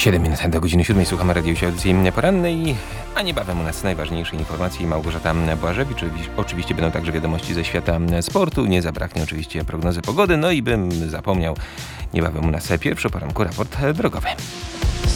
7 minut do godziny 7 słuchamy radiowej audycji porannej, a niebawem u nas najważniejsze informacje. Małgorzata Błażewicz. Oczywiście będą także wiadomości ze świata sportu. Nie zabraknie oczywiście prognozy pogody. No i bym zapomniał, niebawem u nas pierwszy o poranku raport drogowy.